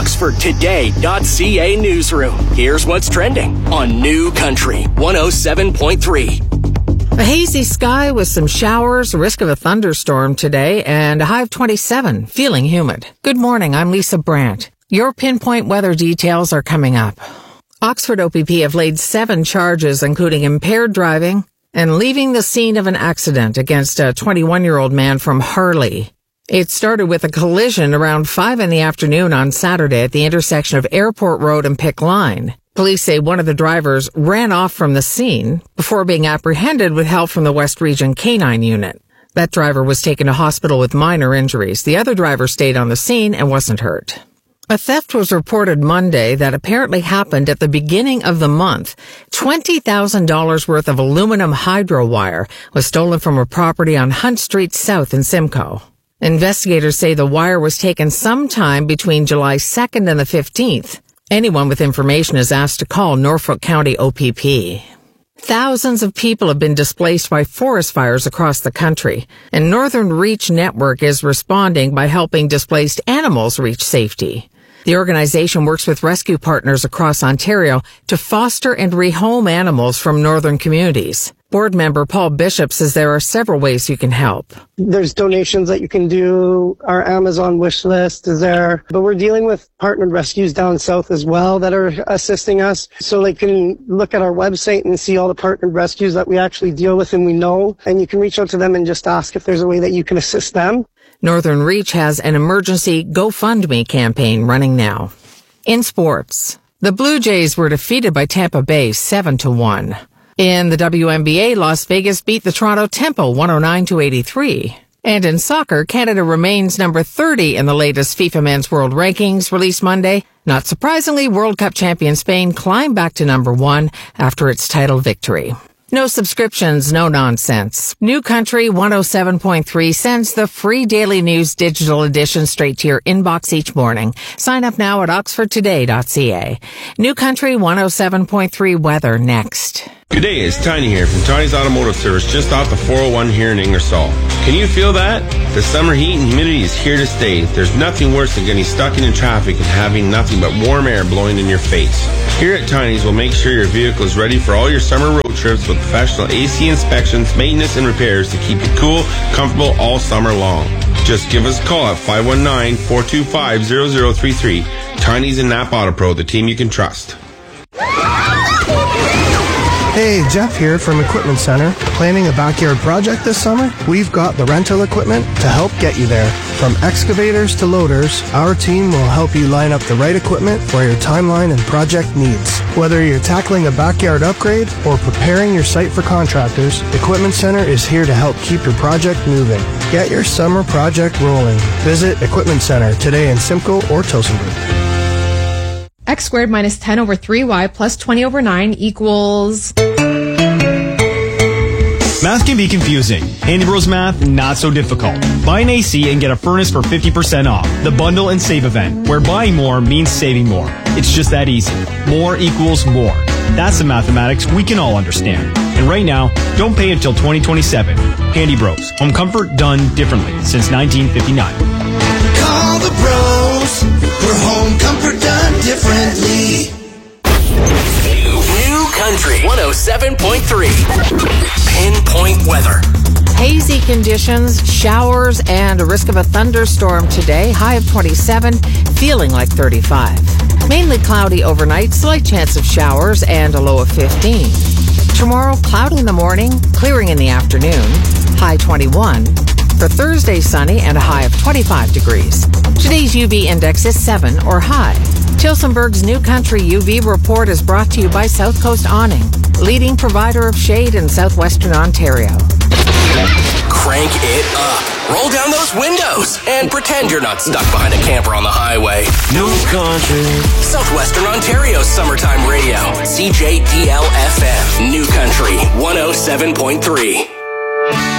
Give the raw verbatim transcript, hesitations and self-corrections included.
Oxford Today dot C A newsroom. Here's what's trending on New Country one oh seven point three. A hazy sky with some showers, risk of a thunderstorm today, and a high of twenty-seven, feeling humid. Good morning, I'm Lisa Brandt. Your pinpoint weather details are coming up. Oxford O P P have laid seven charges, including impaired driving and leaving the scene of an accident against a twenty-one-year-old man from Harley. It started with a collision around five in the afternoon on Saturday at the intersection of Airport Road and Pick Line. Police say one of the drivers ran off from the scene before being apprehended with help from the West Region Canine Unit. That driver was taken to hospital with minor injuries. The other driver stayed on the scene and wasn't hurt. A theft was reported Monday that apparently happened at the beginning of the month. twenty thousand dollars worth of aluminum hydro wire was stolen from a property on Hunt Street South in Simcoe. Investigators say the wire was taken sometime between July second and the fifteenth. Anyone with information is asked to call Norfolk County O P P. Thousands of people have been displaced by forest fires across the country, and Northern Reach Network is responding by helping displaced animals reach safety. The organization works with rescue partners across Ontario to foster and rehome animals from northern communities. Board member Paul Bishop says there are several ways you can help. There's donations that you can do. Our Amazon wish list is there. But we're dealing with partnered rescues down south as well that are assisting us. So they can look at our website and see all the partnered rescues that we actually deal with and we know. And you can reach out to them and just ask if there's a way that you can assist them. Northern Reach has an emergency GoFundMe campaign running now. In sports, the Blue Jays were defeated by Tampa Bay seven to one. In the W N B A, Las Vegas beat the Toronto Tempo one oh nine to eighty-three. And in soccer, Canada remains number thirty in the latest FIFA Men's World Rankings released Monday. Not surprisingly, World Cup champion Spain climbed back to number one after its title victory. No subscriptions, no nonsense. New Country one oh seven point three sends the free daily news digital edition straight to your inbox each morning. Sign up now at Oxford Today dot C A. New Country one oh seven point three weather next. Good day, it's Tiny here from Tiny's Automotive Service just off the four oh one here in Ingersoll. Can you feel that? The summer heat and humidity is here to stay. There's nothing worse than getting stuck in traffic and having nothing but warm air blowing in your face. Here at Tiny's, we'll make sure your vehicle is ready for all your summer road trips with professional A C inspections, maintenance, and repairs to keep you cool, comfortable all summer long. Just give us a call at five one nine, four two five, zero zero three three. Tiny's and Napa Auto Pro, the team you can trust. Hey, Jeff here from Equipment Center. Planning a backyard project this summer? We've got the rental equipment to help get you there. From excavators to loaders, our team will help you line up the right equipment for your timeline and project needs. Whether you're tackling a backyard upgrade or preparing your site for contractors, Equipment Center is here to help keep your project moving. Get your summer project rolling. Visit Equipment Center today in Simcoe or Tillsonburg. X squared minus ten over three y plus twenty over nine equals... Math can be confusing. Handy Bros Math, not so difficult. Buy an A C and get a furnace for fifty percent off. The Bundle and Save event, where buying more means saving more. It's just that easy. More equals more. That's the mathematics we can all understand. And right now, don't pay until twenty twenty-seven. Handy Bros. Home comfort done differently since nineteen fifty-nine. Call the bros for home comfort done differently. New Country one oh seven point three. Pinpoint weather. Hazy conditions, showers, and a risk of a thunderstorm today. High of twenty-seven, feeling like thirty-five. Mainly cloudy overnight, slight chance of showers, and a low of fifteen. Tomorrow, cloudy in the morning, clearing in the afternoon. High twenty-one. For Thursday, sunny and a high of twenty-five degrees. Today's U V index is seven or high. Tillsonburg's New Country U V report is brought to you by South Coast Awning, leading provider of shade in southwestern Ontario. Crank it up. Roll down those windows and pretend you're not stuck behind a camper on the highway. New Country. Southwestern Ontario's summertime radio. C J D L F M. New Country one oh seven point three.